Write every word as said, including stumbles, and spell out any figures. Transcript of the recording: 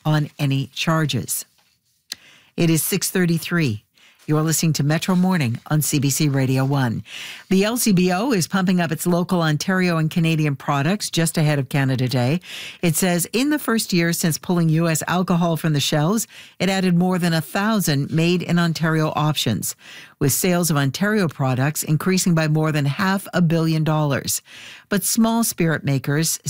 on any charges. It is six thirty-three. You're listening to Metro Morning on C B C Radio one. The L C B O is pumping up its local Ontario and Canadian products just ahead of Canada Day. It says in the first year since pulling U S alcohol from the shelves, it added more than a thousand made in Ontario options, with sales of Ontario products increasing by more than half a billion dollars. But small spirit makers